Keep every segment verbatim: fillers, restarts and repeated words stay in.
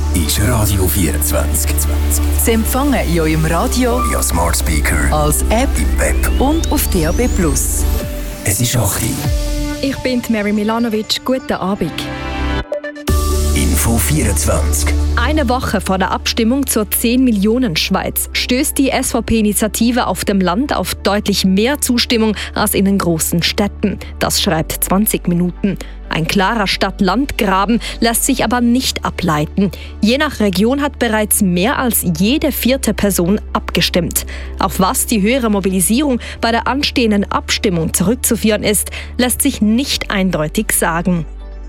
ist Radio vierundzwanzig. Sie empfangen in eurem Radio, via Smart Speaker, als App im Web und auf D A B plus. Es ist acht Uhr. Ich bin Mary Milanovic. Guten Abend. Info vierundzwanzig. Eine Woche vor der Abstimmung zur zehn Millionen Schweiz stößt die S V P-Initiative auf dem Land auf deutlich mehr Zustimmung als in den großen Städten. Das schreibt zwanzig Minuten. Ein klarer Stadt-Land-Graben lässt sich aber nicht ableiten. Je nach Region hat bereits mehr als jede vierte Person abgestimmt. Auf was die höhere Mobilisierung bei der anstehenden Abstimmung zurückzuführen ist, lässt sich nicht eindeutig sagen.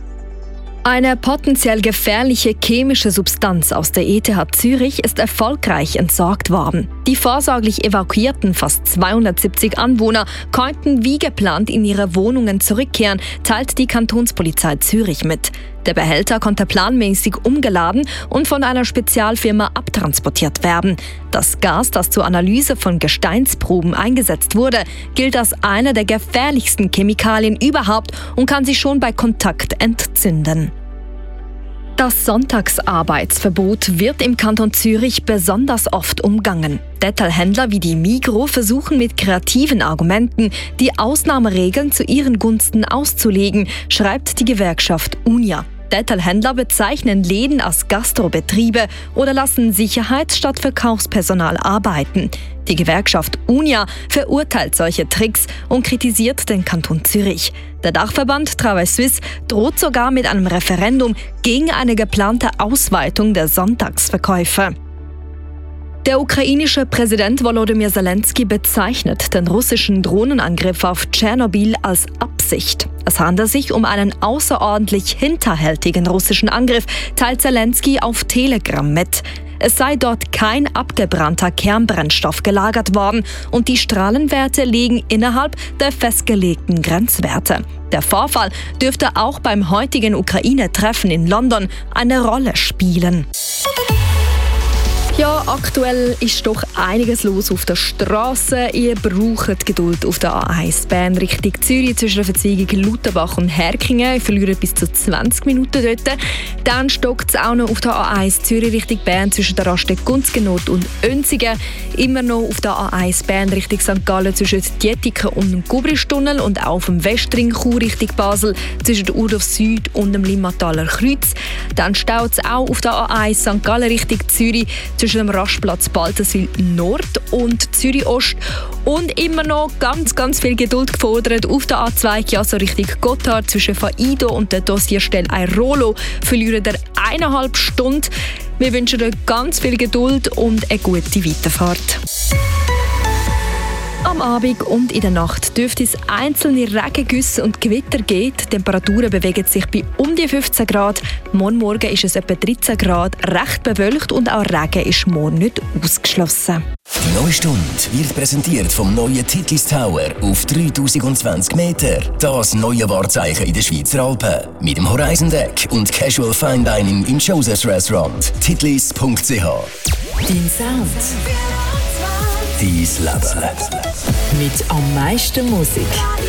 Eine potenziell gefährliche chemische Substanz aus der E T H Zürich ist erfolgreich entsorgt worden. Die vorsorglich evakuierten fast zweihundertsiebzig Anwohner konnten wie geplant in ihre Wohnungen zurückkehren, teilt die Kantonspolizei Zürich mit. Der Behälter konnte planmäßig umgeladen und von einer Spezialfirma abtransportiert werden. Das Gas, das zur Analyse von Gesteinsproben eingesetzt wurde, gilt als eine der gefährlichsten Chemikalien überhaupt und kann sich schon bei Kontakt entzünden. Das Sonntagsarbeitsverbot wird im Kanton Zürich besonders oft umgangen. Detailhändler wie die Migros versuchen mit kreativen Argumenten, die Ausnahmeregeln zu ihren Gunsten auszulegen, schreibt die Gewerkschaft Unia. Detailhändler bezeichnen Läden als Gastrobetriebe oder lassen Sicherheits- statt Verkaufspersonal arbeiten. Die Gewerkschaft Unia verurteilt solche Tricks und kritisiert den Kanton Zürich. Der Dachverband Travail Suisse droht sogar mit einem Referendum gegen eine geplante Ausweitung der Sonntagsverkäufe. Der ukrainische Präsident Volodymyr Zelensky bezeichnet den russischen Drohnenangriff auf Tschernobyl als Absicht. Es handelt sich um einen außerordentlich hinterhältigen russischen Angriff, teilt Zelensky auf Telegram mit. Es sei dort kein abgebrannter Kernbrennstoff gelagert worden und die Strahlenwerte liegen innerhalb der festgelegten Grenzwerte. Der Vorfall dürfte auch beim heutigen Ukraine-Treffen in London eine Rolle spielen. Ja, aktuell ist doch einiges los auf der Straße. Ihr braucht Geduld auf der A eins Bern Richtung Zürich zwischen der Verzweigung Lutherbach und Herkingen. Ihr verliert bis zu zwanzig Minuten dort. Dann stockt es auch noch auf der A eins Zürich Richtung Bern zwischen der Raststätte Gunzgenot und Önsigen. Immer noch auf der A eins Bern Richtung Sankt Gallen zwischen Dietiken und dem Gubristunnel und auch auf dem Westring Chur Richtung Basel zwischen der Urdorf Süd und dem Limmataler Kreuz. Dann staut es auch auf der A eins Sankt Gallen Richtung Zürich zwischen dem Rastplatz Baltenswil Nord und Zürich Ost. Und immer noch ganz, ganz viel Geduld gefordert auf der A zwei, ja so Richtung Gotthard zwischen Faido und der Dossierstelle Airolo verlieren ihr eineinhalb Stunden. Wir wünschen euch ganz viel Geduld und eine gute Weiterfahrt. Am Abend und in der Nacht dürfte es einzelne Regengüsse und Gewitter geben. Die Temperaturen bewegen sich bei um die fünfzehn Grad. Morgen Morgen ist es etwa dreizehn Grad, recht bewölkt und auch Regen ist morgen nicht ausgeschlossen. Die neue Stunde wird präsentiert vom neuen Titlis Tower auf dreitausendzwanzig Meter. Das neue Wahrzeichen in den Schweizer Alpen. Mit dem Horizon Deck und Casual Fine Dining im Joseph's Restaurant. titlis punkt c h. Dein Sound. Dein Leben. Mit am meisten Musik.